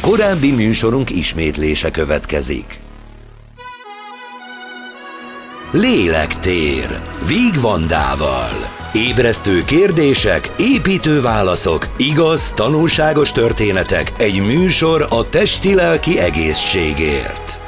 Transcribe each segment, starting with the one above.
Korábbi műsorunk ismétlése következik. Lélektér Víg Vandával. Ébresztő kérdések, építő válaszok, igaz, tanulságos történetek, egy műsor a testi-lelki egészségért.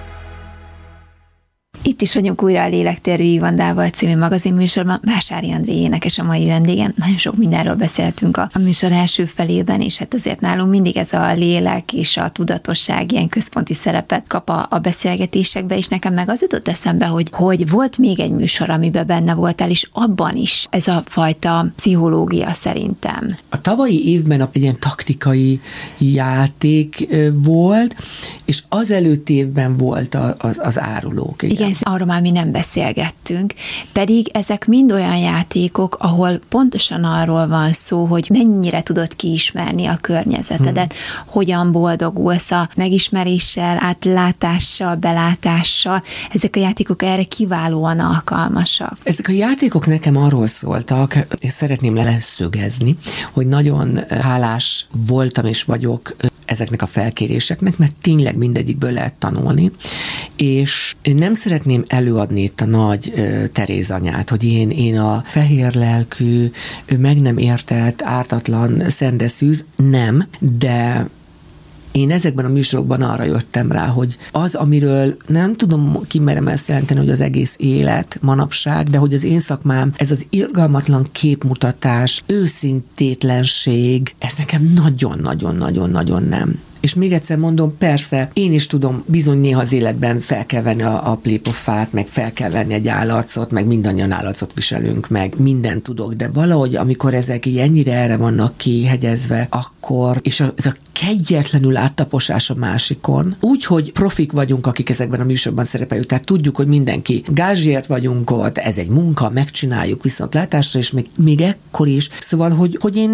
Itt is vagyunk újra a Lélektér Víg Vandával című magazinműsorban. Vásári André énekes a mai vendégem. Nagyon sok mindenről beszéltünk a műsor első felében, és hát azért nálunk mindig ez a lélek és a tudatosság ilyen központi szerepet kap a beszélgetésekbe, és nekem meg az jutott eszembe, hogy volt még egy műsor, amiben benne voltál, és abban is ez a fajta pszichológia szerintem. A tavalyi évben egy ilyen taktikai játék volt, és az előtt évben volt az árulók. Igen, arról már mi nem beszélgettünk, pedig ezek mind olyan játékok, ahol pontosan arról van szó, hogy mennyire tudod kiismerni a környezetedet, hogyan boldogulsz a megismeréssel, átlátással, belátással. Ezek a játékok erre kiválóan alkalmasak. Ezek a játékok nekem arról szóltak, és szeretném leszögezni, hogy nagyon hálás voltam és vagyok ezeknek a felkéréseknek, mert tényleg mindegyikből lehet tanulni, és nem szeretném előadni itt a nagy Teréz anyát, hogy én a fehér lelkű, meg nem értett, ártatlan szendeszűz, nem, de én ezekben a műsorokban arra jöttem rá, hogy az, amiről nem tudom, kimerem ezt jelenteni, hogy az egész élet manapság, de hogy az én szakmám, ez az irgalmatlan képmutatás, őszintétlenség, ez nekem nagyon-nagyon-nagyon-nagyon nem. És még egyszer mondom, persze, én is tudom, bizony néha az életben fel kell venni a plépofát, meg fel kell venni egy állarcot, meg mindannyian állarcot viselünk, meg mindent tudok, de valahogy, amikor ezek így ennyire erre vannak kihegyezve, akkor, és ez a kegyetlenül áttaposás a másikon, úgyhogy profik vagyunk, akik ezekben a műsorban szerepeljük, tehát tudjuk, hogy mindenki gázsiért vagyunk ott, ez egy munka, megcsináljuk viszontlátásra, és még ekkor is, szóval, hogy én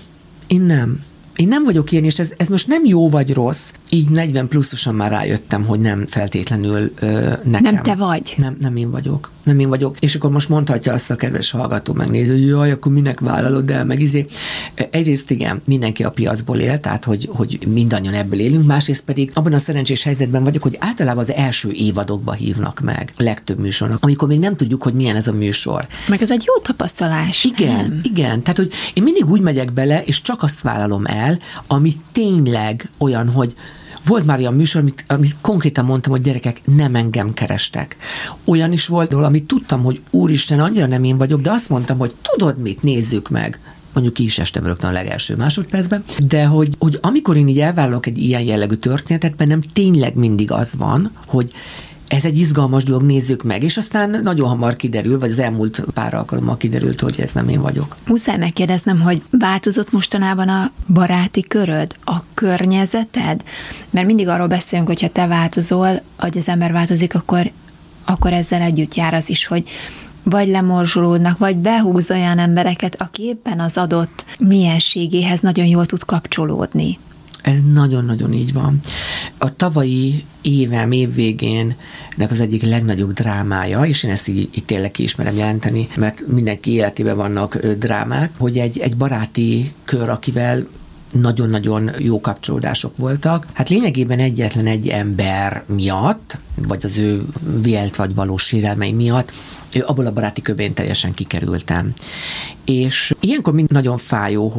nem vagyok ilyen, és ez most nem jó vagy rossz. Így 40 pluszosan már rájöttem, hogy nem feltétlenül nekem. Nem te vagy. Nem én vagyok. Nem én vagyok. És akkor most mondhatja azt a kedves hallgató, megnéző, hogy jaj, akkor minek vállalod el, meg izé. Egyrészt igen, mindenki a piacból él, tehát hogy mindannyian ebből élünk, másrészt pedig abban a szerencsés helyzetben vagyok, hogy általában az első évadokba hívnak meg a legtöbb műsornak, amikor még nem tudjuk, hogy milyen ez a műsor. Meg ez egy jó tapasztalás. Igen. Tehát, hogy én mindig úgy megyek bele, és csak azt vállalom el, ami tényleg olyan, hogy volt már olyan műsor, amit konkrétan mondtam, hogy gyerekek, nem engem kerestek. Olyan is volt, amit tudtam, hogy úristen, annyira nem én vagyok, de azt mondtam, hogy tudod mit, nézzük meg. Mondjuk ki is estem rögtön a legelső másodpercben, de hogy amikor én így elvállalok egy ilyen jellegű történetet, bennem tényleg mindig az van, hogy ez egy izgalmas dolog, nézzük meg, és aztán nagyon hamar kiderül, vagy az elmúlt pár alkalommal kiderült, hogy ez nem én vagyok. Muszáj megkérdeznem, hogy változott mostanában a baráti köröd, a környezeted? Mert mindig arról beszélünk, hogyha te változol, hogy az ember változik, akkor ezzel együtt jár az is, hogy vagy lemorzsolódnak, vagy behúz olyan embereket, aki éppen az adott mienségéhez nagyon jól tud kapcsolódni. Ez nagyon-nagyon így van. A tavalyi évvégén az egyik legnagyobb drámája, és én ezt így tényleg ki ismerem jelenteni, mert mindenki életében vannak drámák, hogy egy baráti kör, akivel nagyon-nagyon jó kapcsolódások voltak. Hát lényegében egyetlen egy ember miatt, vagy az ő vélt vagy valós sérelmei miatt, abból a baráti körben teljesen kikerültem. És ilyenkor mind nagyon fájó,